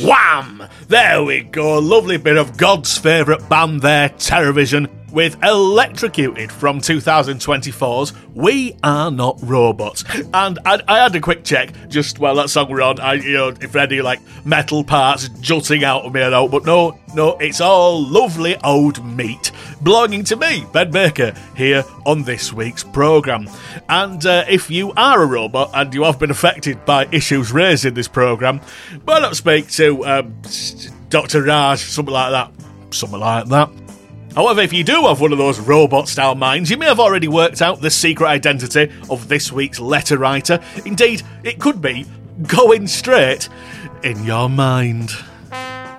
Wham! There we go, lovely bit of God's favourite band there, Terrorvision, with Electrocuted from 2024's We Are Not Robots. And I had a quick check just while that song were on, if any metal parts jutting out of me and out, but no, it's all lovely old meat belonging to me, Ben Baker, here on this week's programme. And if you are a robot and you have been affected by issues raised in this programme, why not speak to Dr. Raj, something like that. However, if you do have one of those robot-style minds, you may have already worked out the secret identity of this week's letter writer. Indeed, it could be going straight in your mind.